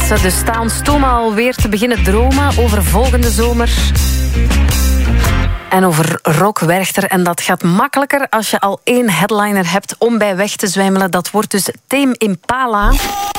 ze. Dus sta ons toe maar alweer te beginnen dromen over volgende zomer. En over Rock Werchter. En dat gaat makkelijker als je al 1 headliner hebt om bij weg te zwijmelen. Dat wordt dus Tame Impala.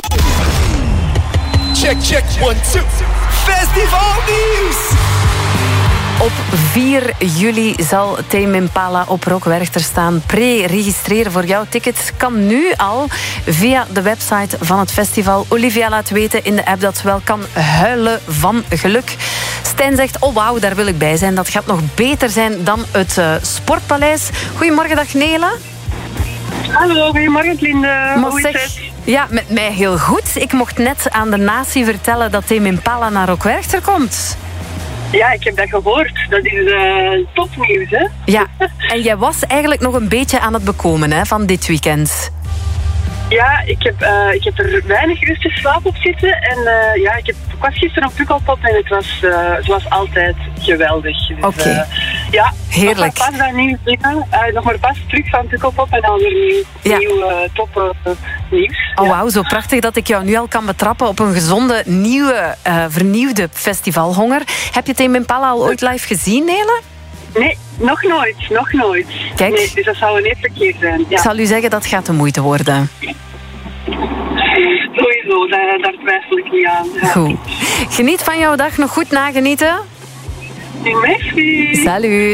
Check, 1, 2. Festivalnieuws! Op 4 juli zal Tame Impala op Rock Werchter staan. Pre-registreren voor jouw tickets kan nu al via de website van het festival. Olivia laat weten in de app dat ze wel kan huilen van geluk. Stijn zegt, oh wauw, daar wil ik bij zijn. Dat gaat nog beter zijn dan het Sportpaleis. Goedemorgen, dag Nela. Hallo, goedemorgen Linde. Hoe is het? Ja, met mij heel goed. Ik mocht net aan de natie vertellen dat Tame Impala naar Rock Werchter komt. Ja, ik heb dat gehoord. Dat is topnieuws, hè? Ja, en jij was eigenlijk nog een beetje aan het bekomen hè, van dit weekend. Ja, ik heb er weinig rustig slaap op zitten. En ik was gisteren op Pukkelpop en het was zoals altijd geweldig. Dus, Oké. Ja, heerlijk. Nog maar pas terug van Pukkelpop en dan weer nieuw top nieuws. Oh wauw, zo prachtig dat ik jou nu al kan betrappen op een gezonde, nieuwe, vernieuwde festivalhonger. Heb je Tame Impala al ooit live gezien, Nele? Nee, nog nooit. Kijk. Nee, dus dat zou een eerste keer zijn. Ja. Ik zal u zeggen, dat gaat de moeite worden. Sowieso, daar twijfel ik niet aan. Ja. Goed. Geniet van jouw dag, nog goed nagenieten. Merci. Salut.